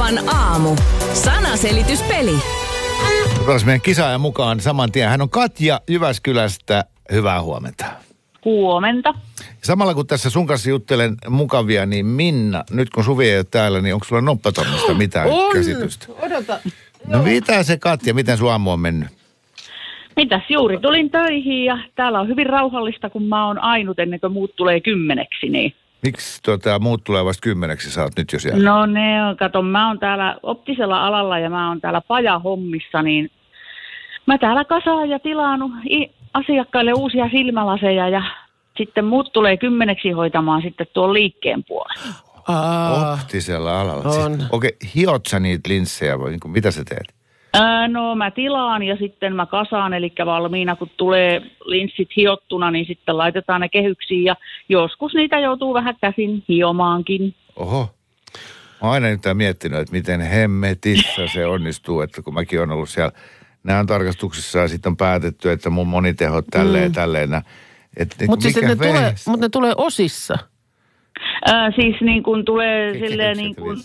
Novan aamu. Sanaselityspeli. Otas meidän kisaajan mukaan saman tien. Hän on Katja Jyväskylästä. Hyvää huomenta. Huomenta. Samalla kun tässä sun kanssa juttelen mukavia, niin Minna, nyt kun Suvi ei ole täällä, niin onko sulla noppatornista mitään käsitystä? Odota. No mitä se Katja, miten sun aamu on mennyt? Mitäs, juuri tulin töihin ja täällä on hyvin rauhallista, kun mä oon ainut ennen kuin muut tulee 10, niin. Miksi muut tulee vasta 10, sä oot nyt jo siellä? No ne on, kato, mä oon täällä optisella alalla ja mä oon täällä pajahommissa, niin mä täällä kasaan ja tilaan asiakkaille uusia silmälaseja ja sitten muut tulee 10 hoitamaan sitten tuon liikkeen puolella. Optisella alalla. On. Siis, okei, hiot sä niitä linssejä vai niin mitä sä teet? No mä tilaan ja sitten mä kasaan, eli valmiina kun tulee linssit hiottuna, niin sitten laitetaan ne kehyksiin ja joskus niitä joutuu vähän käsin hiomaankin. Oho. Mä oon aina nyt miettinyt, että miten hemmetissä se onnistuu, että kun mäkin on ollut siellä näön tarkastuksissa ja sitten on päätetty, että mun monitehot tälleen. Mutta siis ne tulee osissa. Siis niin kuin tulee silleen niin kuin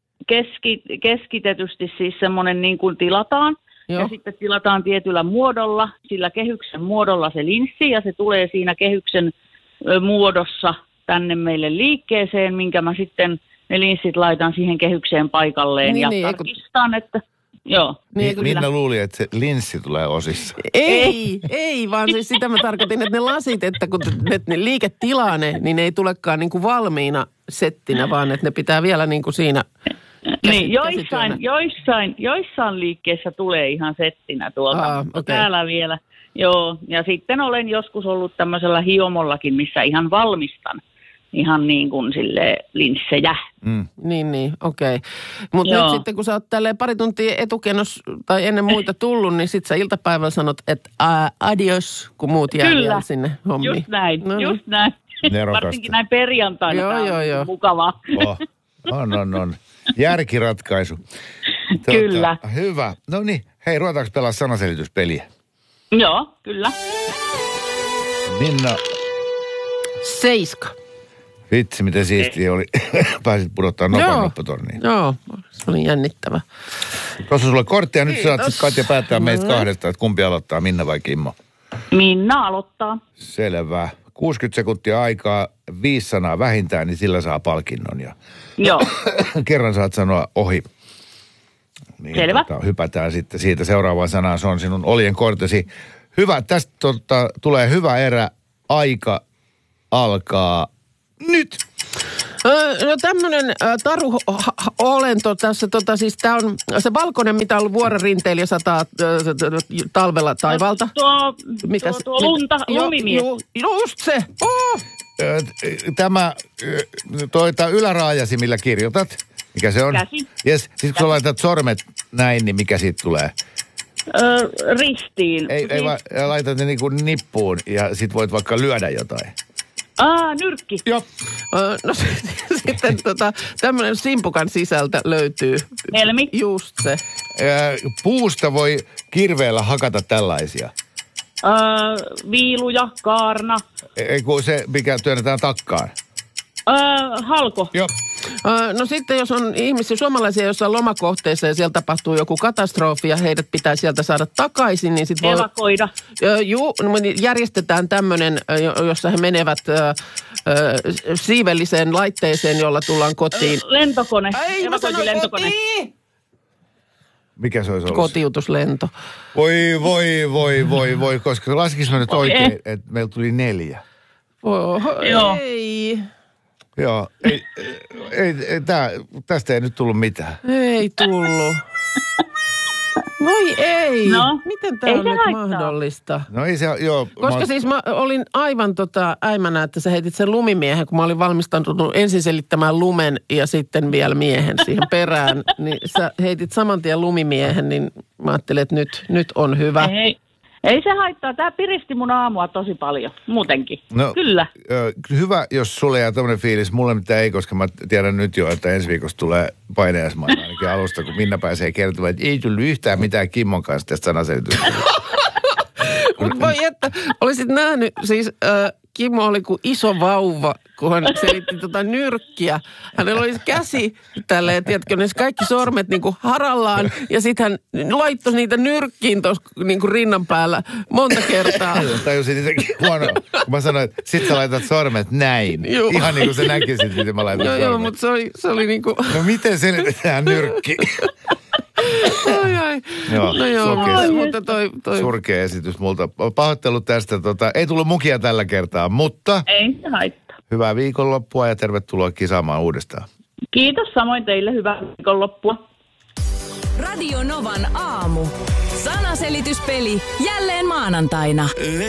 keskitetysti siis semmoinen niin kuin tilataan. Joo. Ja sitten tilataan tietyllä muodolla, sillä kehyksen muodolla se linssi ja se tulee siinä kehyksen muodossa tänne meille liikkeeseen, minkä mä sitten ne linssit laitan siihen kehykseen paikalleen ja tarkistan, että joo. Minna luuli, että se linssi tulee osissa. Ei, vaan siis sitä mä tarkoitin, että ne lasit, että kun ne liiketilaa niin ne ei tulekaan niin kuin valmiina settinä, vaan että ne pitää vielä niin kuin siinä niin, joissain liikkeissä tulee ihan settinä tuolta, okay. Täällä vielä. Joo, ja sitten olen joskus ollut tämmöisellä hiomollakin, missä ihan valmistan ihan niin kuin silleen linssejä. Niin, okei. Mutta nyt sitten, kun sä oot tälleen pari tuntia etukennos tai ennen muita tullut, niin sit sä iltapäivällä sanot, että adios, kun muut jää vielä sinne hommiin. Just näin. Nerokasta. Varsinkin näin perjantaina. Joo. Mukavaa. On. Järkiratkaisu. Kyllä. Hyvä. No niin, hei, ruvetaanko pelaa sanaselityspeliä? Joo, kyllä. Minna. 7. Vitsi, miten siistiä oli. Pääsit pudottaa noppatorniin. Joo, se oli jännittävä. Tuossa sulla kortti ja nyt saat Katja päättää meistä kahdesta, että kumpi aloittaa, Minna vai Kimmo? Minna aloittaa. Selvä. 60 sekuntia aikaa, 5 sanaa vähintään, niin sillä saa palkinnon. Ja joo. Kerran saat sanoa ohi. Niin, selvä. Hypätään sitten siitä seuraavaan sanaan. Se on sinun oljen kortesi. Hyvä, tästä tulee hyvä erä. Aika alkaa nyt. No tämmönen taruolento tässä, siis tää on se valkoinen, mitä on vuororinteillä sataa talvella taivalta. Tuo lumimies. Just se. Tämä yläraajasi, millä kirjoitat. Mikä se on? Käsi. Yes. Sitten kun sä laitat sormet näin, niin mikä siitä tulee? Ristiin. Ei vaan laitat ne niin kuin nippuun ja sit voit vaikka lyödä jotain. Nyrkki. Joo. No sitten tämmönen simpukan sisältä löytyy. Helmi. Just se. Puusta voi kirveellä hakata tällaisia. Viiluja, kaarna. Ei kun se, mikä työnnetään takkaan. Halko. Joo. No sitten jos on ihmisiä, suomalaisia jossain lomakohteissa ja siellä tapahtuu joku katastrofi ja heidät pitää sieltä saada takaisin, niin sitten voi evakoida. Järjestetään tämmöinen, jossa he menevät siivelliseen laitteeseen, jolla tullaan kotiin. Lentokone. Evakuointilentokone. Mikä se olisi ollut? Kotiutuslento. Voi, koska laskis mä nyt oikein, että meillä tuli 4. Joo. Ei. Joo, tästä ei nyt tullut mitään. Ei tullut. Voi ei. No, miten tämä on nyt mahdollista? No ei se, joo. Koska siis mä olin aivan äimänä, että sä heitit sen lumimiehen, kun mä olin valmistanut ensin selittämään lumen ja sitten vielä miehen siihen perään. Niin sä heitit saman tien lumimiehen, niin mä ajattelin, että nyt on hyvä. Ei se haittaa. Tämä piristi mun aamua tosi paljon. Muutenkin. No, kyllä. Hyvä, jos sulle jää tämmöinen fiilis. Mulle mitään ei, koska mä tiedän nyt jo, että ensi viikossa tulee painajaismaita ainakin alusta, kun Minna pääsee kertomaan, että ei tullut yhtään mitään Kimmon kanssa tästä sanaselitystä. Mutta voi että, olisit nähnyt siis Kimmo oli kuin iso vauva, kun hän selitti nyrkkiä. Hänellä oli käsi tälleen, tiedätkö, ne kaikki sormet niin kuin harallaan. Ja sitten hän laittoi niitä nyrkkiin tuossa niin kuin rinnan päällä monta kertaa. Tajusin niitäkin huono, kun mä sanoin, että sit sä laitat sormet näin. Joo. Ihan niin kuin sä näkisit, miten mä laitan sormet. Joo, mutta se oli niin kuin... No miten selitetään nyrkki? Ai. Joo, no joo, mutta toi... Surkea esitys multa. Pahoittelut tästä. Ei tullut mukia tällä kertaa, mutta... Ei se haittaa. Hyvää viikonloppua ja tervetuloa kisaamaan uudestaan. Kiitos samoin teille. Hyvää viikonloppua. Radio Novan aamu. Sanaselityspeli jälleen maanantaina.